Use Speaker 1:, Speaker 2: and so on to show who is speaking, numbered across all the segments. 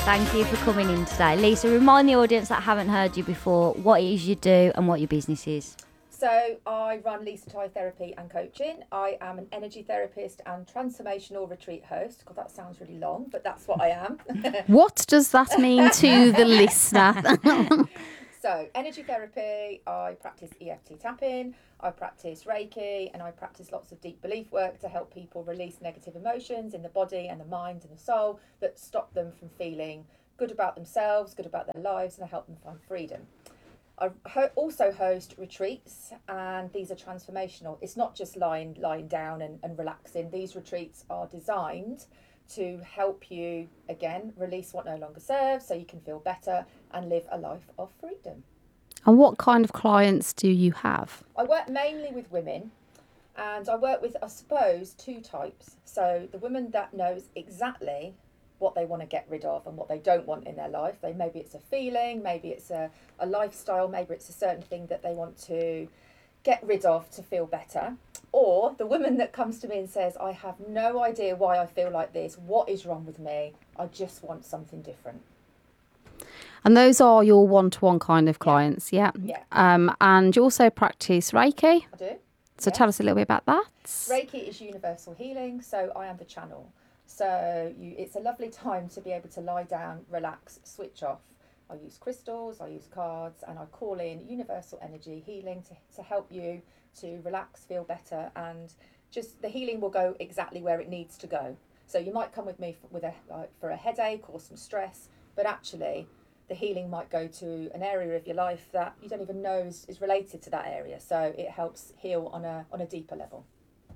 Speaker 1: Thank you for coming in today. Lisa, remind the audience that haven't heard you before what it is you do and what your business is.
Speaker 2: So I run Lisa Tai Therapy and Coaching. I am an energy therapist and transformational retreat host. God, that sounds really long, but that's what I am.
Speaker 3: What does that mean to the listener?
Speaker 2: So energy therapy, I practice EFT tapping, I practice Reiki, and I practice lots of deep belief work to help people release negative emotions in the body and the mind and the soul that stop them from feeling good about themselves, good about their lives, and I help them find freedom. I also host retreats, and these are transformational. It's not just lying down and relaxing. These retreats are designed to help you, again, release what no longer serves so you can feel better and live a life of freedom.
Speaker 3: And what kind of clients do you have?
Speaker 2: I work mainly with women, and I work with, I suppose, two types. So the woman that knows exactly what they want to get rid of and what they don't want in their life. Maybe it's a feeling, maybe it's a lifestyle, maybe it's a certain thing that they want to get rid of to feel better. Or the woman that comes to me and says, I have no idea why I feel like this, what is wrong with me, I just want something different.
Speaker 3: And those are your one-to-one kind of clients, yeah?
Speaker 2: Yeah.
Speaker 3: And you also practice Reiki.
Speaker 2: I do.
Speaker 3: So tell us a little bit about that.
Speaker 2: Reiki is universal healing, so I am the channel. So it's a lovely time to be able to lie down, relax, switch off. I use crystals, I use cards, and I call in universal energy healing to help you to relax, feel better, and just the healing will go exactly where it needs to go. So you might come with me for a headache or some stress, but actually the healing might go to an area of your life that you don't even know is related to that area. So it helps heal on a deeper level.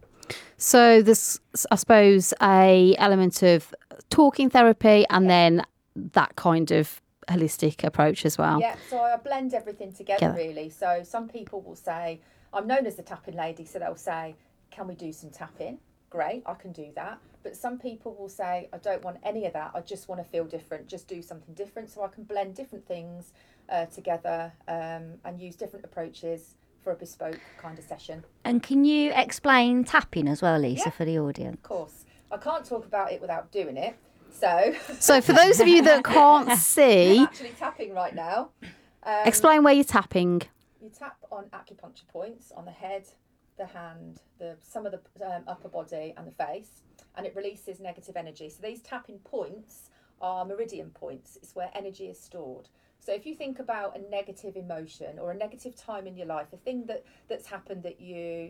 Speaker 3: So there's, I suppose, a element of talking therapy and then that kind of holistic approach as well.
Speaker 2: Yeah, so I blend everything together really. So some people will say, I'm known as the tapping lady, so they'll say, can we do some tapping? Great, I can do that. But some people will say, I don't want any of that, I just want to feel different, just do something different. So I can blend different things together and use different approaches for a bespoke kind of session.
Speaker 1: And can you explain tapping as well, Lisa, for the audience?
Speaker 2: Of course. I can't talk about it without doing it. So
Speaker 3: for those of you that can't see,
Speaker 2: I'm actually tapping right now.
Speaker 3: Explain where you're tapping.
Speaker 2: You tap on acupuncture points on the head, the hand, some of the upper body and the face, and it releases negative energy. So these tapping points are meridian points. It's where energy is stored. So if you think about a negative emotion or a negative time in your life, a thing that's happened that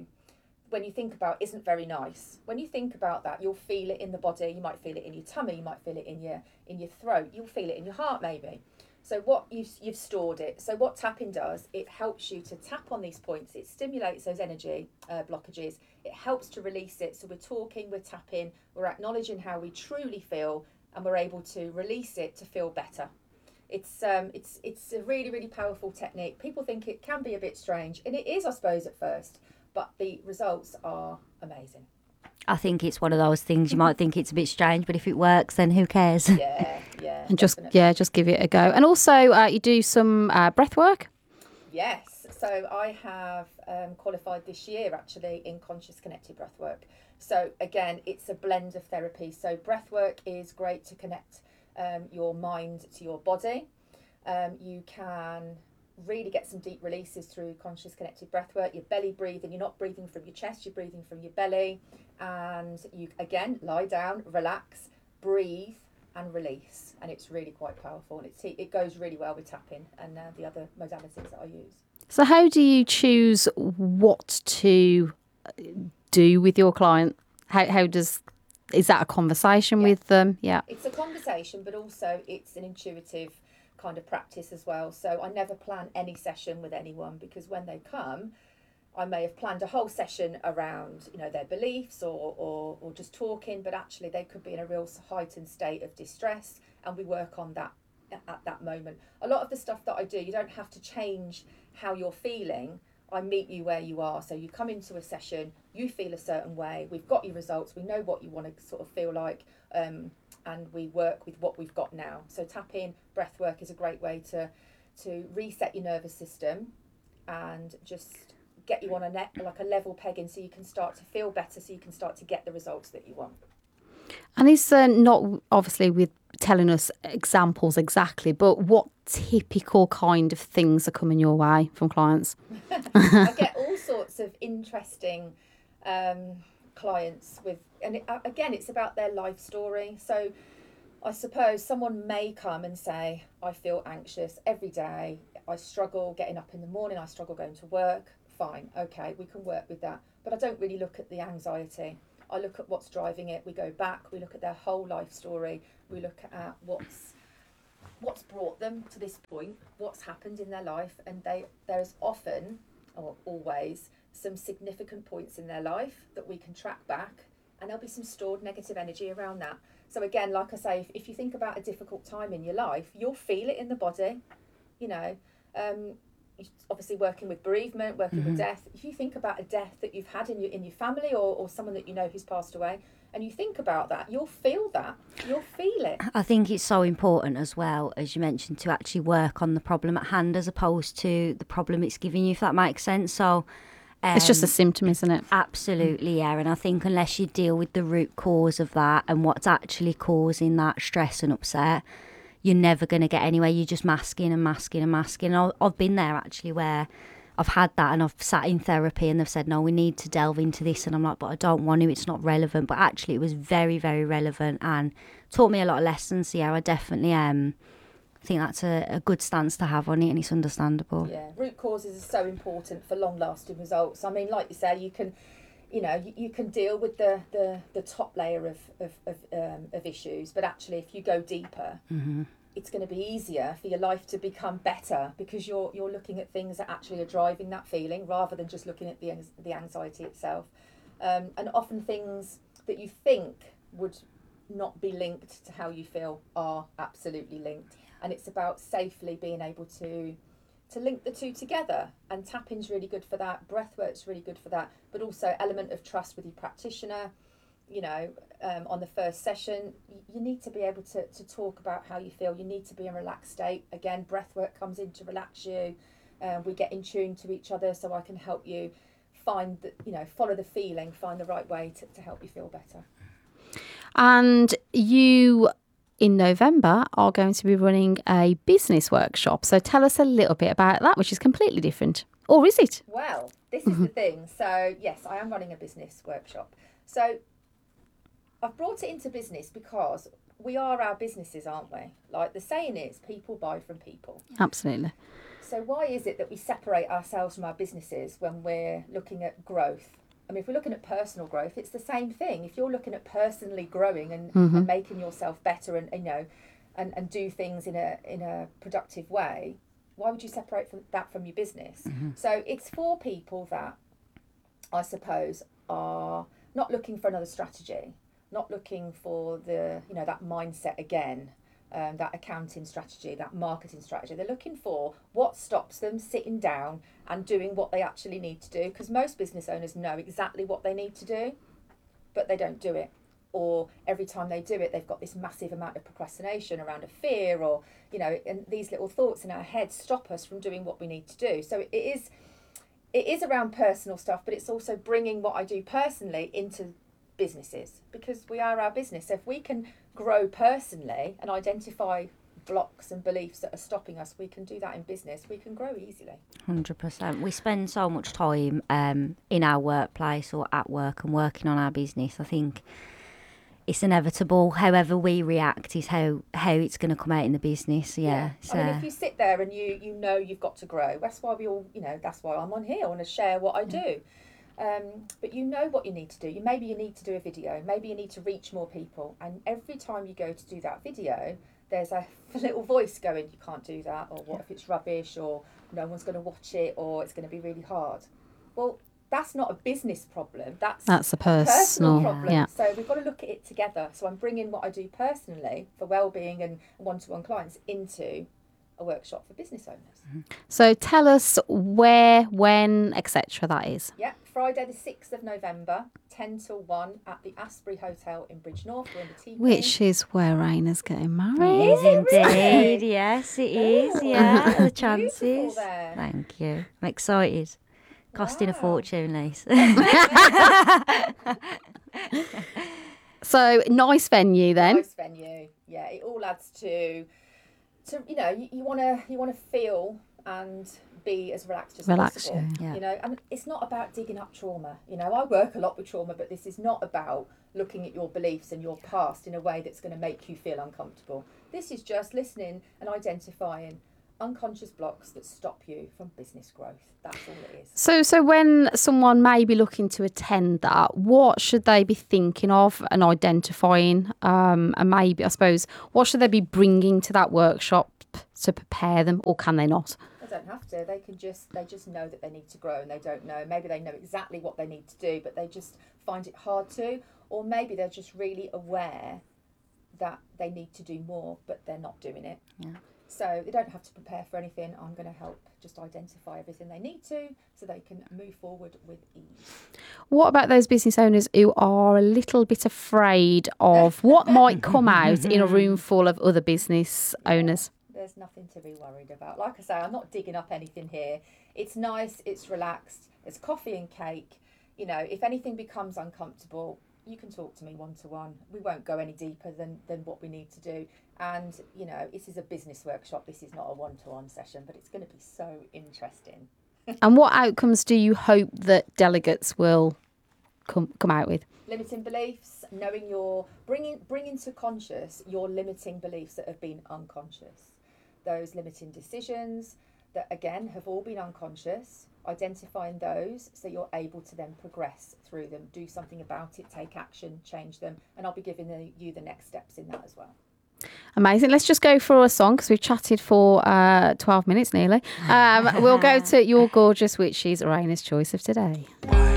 Speaker 2: when you think about isn't very nice. When you think about that, you'll feel it in the body. You might feel it in your tummy. You might feel it in your throat. You'll feel it in your heart maybe. So what you've stored it. So what tapping does, it helps you to tap on these points. It stimulates those energy blockages. It helps to release it. So we're talking, we're tapping, we're acknowledging how we truly feel, and we're able to release it to feel better. It's a really, really powerful technique. People think it can be a bit strange, and it is, I suppose, at first, but the results are amazing.
Speaker 1: I think it's one of those things you might think it's a bit strange, but if it works, then who cares?
Speaker 2: Yeah.
Speaker 3: And just give it a go. And also, you do some breath work.
Speaker 2: Yes. So I have qualified this year actually in conscious connected breath work. So again, it's a blend of therapy. So breath work is great to connect your mind to your body. You can really get some deep releases through conscious connected breath work. Your belly breathing, you're not breathing from your chest, you're breathing from your belly. And you, again, lie down, relax, breathe and release. And it's really quite powerful. And it goes really well with tapping and the other modalities that I use.
Speaker 3: So how do you choose what to do with your client? Is that a conversation with them? Yeah.
Speaker 2: It's a conversation, but also it's an intuitive kind of practice as well. So I never plan any session with anyone, because when they come, I may have planned a whole session around, their beliefs or just talking, but actually they could be in a real heightened state of distress, and we work on that at that moment. A lot of the stuff that I do, you don't have to change how you're feeling. I meet you where you are. So you come into a session, you feel a certain way, we've got your results, we know what you want to sort of feel like, and we work with what we've got now. So tapping, breath work is a great way to reset your nervous system and just get you on a level pegging, so you can start to feel better, so you can start to get the results that you want.
Speaker 3: And is not obviously with telling us examples exactly, but what typical kind of things are coming your way from clients?
Speaker 2: I get all sorts of interesting clients with, and again, it's about their life story. So I suppose someone may come and say, I feel anxious every day. I struggle getting up in the morning. I struggle going to work. Fine. Okay, we can work with that. But I don't really look at the anxiety. I look at what's driving it. We go back. We look at their whole life story. We look at what's brought them to this point, what's happened in their life. And there's often, or always, some significant points in their life that we can track back. And there'll be some stored negative energy around that. So again, like I say, if you think about a difficult time in your life, you'll feel it in the body. You know, obviously working with bereavement, working with death. If you think about a death that you've had in your family or someone that you know who's passed away, and you think about that, you'll feel that. You'll feel it.
Speaker 1: I think it's so important as well, as you mentioned, to actually work on the problem at hand as opposed to the problem it's giving you, if that makes sense. So
Speaker 3: it's just a symptom, isn't it?
Speaker 1: Absolutely, yeah. And I think unless you deal with the root cause of that and what's actually causing that stress and upset, you're never going to get anywhere. You're just masking and masking and masking. And I've been there actually where I've had that and I've sat in therapy and they've said, no, we need to delve into this. And I'm like, but I don't want to. It's not relevant. But actually it was very, very relevant and taught me a lot of lessons. So yeah, I definitely think that's a good stance to have on it, and it's understandable.
Speaker 2: Yeah, root causes are so important for long-lasting results. I mean, like you say, you can deal with the top layer of issues, but actually, if you go deeper, it's going to be easier for your life to become better because you're looking at things that actually are driving that feeling rather than just looking at the anxiety itself. And often things that you think would not be linked to how you feel are absolutely linked. And it's about safely being able to link the two together, and tapping's really good for that, breathwork's really good for that, but also element of trust with your practitioner. You know, on the first session, you need to be able to talk about how you feel. You need to be in a relaxed state. Again, breathwork comes in to relax you. We get in tune to each other so I can help you find follow the feeling, find the right way to help you feel better.
Speaker 3: And you, in November, are going to be running a business workshop. So tell us a little bit about that, which is completely different. Or is it?
Speaker 2: Well, this is the thing. So, yes, I am running a business workshop. So I've brought it into business because we are our businesses, aren't we? Like the saying is, people buy from people.
Speaker 3: Absolutely.
Speaker 2: So why is it that we separate ourselves from our businesses when we're looking at growth? I mean, if we're looking at personal growth, it's the same thing. If you're looking at personally growing and making yourself better and do things in a productive way, why would you separate that from your business? So it's for people that I suppose are not looking for another strategy, not looking for that mindset again, that accounting strategy, that marketing strategy. They're looking for what stops them sitting down and doing what they actually need to do, because most business owners know exactly what they need to do, but they don't do it. Or every time they do it, they've got this massive amount of procrastination around a fear, or and these little thoughts in our heads stop us from doing what we need to do. So it is around personal stuff, but it's also bringing what I do personally into businesses, because we are our business. So if we can grow personally and identify blocks and beliefs that are stopping us, we can do that in business. We can grow easily.
Speaker 1: 100%. We spend so much time in our workplace or at work and working on our business. I think it's inevitable. However we react is how it's going to come out in the business. Yeah.
Speaker 2: I mean, if you sit there and you know you've got to grow, that's why we all, that's why I'm on here. I want to share what I do. But you know what you need to do. Maybe you need to do a video. Maybe you need to reach more people. And every time you go to do that video, there's a little voice going, you can't do that, or what if it's rubbish, or no one's going to watch it, or it's going to be really hard. Well, that's not a business problem. That's a personal problem. Yeah. So we've got to look at it together. So I'm bringing what I do personally for well-being and one-to-one clients into a workshop for business owners.
Speaker 3: So tell us where, when, etc. that is.
Speaker 2: Yeah, Friday the 6th of November, 10 till 1 at the Asprey Hotel in Bridgnorth. We're in the tea
Speaker 3: Which is where Raina's getting married.
Speaker 1: It is indeed. Yes, it is. Yeah, the chances.
Speaker 2: There.
Speaker 1: Thank you. I'm excited. Costing a fortune, Lise.
Speaker 3: So nice venue then.
Speaker 2: Nice venue. Yeah, it all adds to you know, you want to feel and be as relaxed as possible.
Speaker 3: Yeah.
Speaker 2: You know, and it's not about digging up trauma. You know, I work a lot with trauma, but this is not about looking at your beliefs and your past in a way that's going to make you feel uncomfortable. This is just listening and identifying unconscious blocks that stop you from business growth. That's all it is.
Speaker 3: So when someone may be looking to attend that, what should they be thinking of and identifying? And maybe, I suppose, what should they be bringing to that workshop to prepare them, or can they not?
Speaker 2: They don't have to. They just know that they need to grow, and they don't know. Maybe they know exactly what they need to do, but they just find it hard to. Or maybe they're just really aware that they need to do more, but they're not doing it.
Speaker 1: Yeah.
Speaker 2: So they don't have to prepare for anything. I'm going to help just identify everything they need to so they can move forward with ease.
Speaker 3: What about those business owners who are a little bit afraid of what might come out in a room full of other business owners?
Speaker 2: There's nothing to be worried about. Like I say, I'm not digging up anything here. It's nice, it's relaxed, it's coffee and cake. You know, if anything becomes uncomfortable, you can talk to me one-to-one. We won't go any deeper than what we need to do. And, you know, this is a business workshop. This is not a one-to-one session, but it's going to be so interesting.
Speaker 3: And what outcomes do you hope that delegates will come out with?
Speaker 2: Limiting beliefs, knowing bringing to conscious your limiting beliefs that have been unconscious. Those limiting decisions that, again, have all been unconscious, identifying those so you're able to then progress through them, do something about it, take action, change them, and I'll be giving you the next steps in that as well.
Speaker 3: Amazing. Let's just go for a song because we've chatted for 12 minutes nearly. We'll go to You're Gorgeous, which is Raina's choice of today.